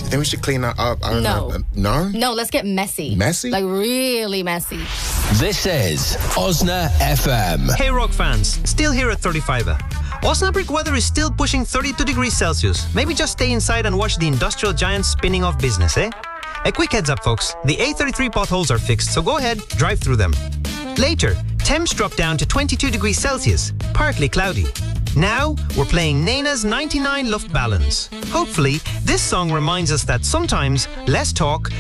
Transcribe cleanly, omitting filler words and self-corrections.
you think we should clean that up? I don't No. know. No? No, let's get messy. Messy? Like really messy. This is Osna FM. Hey rock fans, still here at 35. Osnabrück weather is still pushing 32 degrees Celsius. Maybe just stay inside and watch the industrial giants spinning off business, eh? A quick heads up, folks. The A33 potholes are fixed, so go ahead, drive through them. Later, temps drop down to 22 degrees Celsius, partly cloudy. Now, we're playing Nena's 99 Luftballons. Hopefully, this song reminds us that sometimes less talk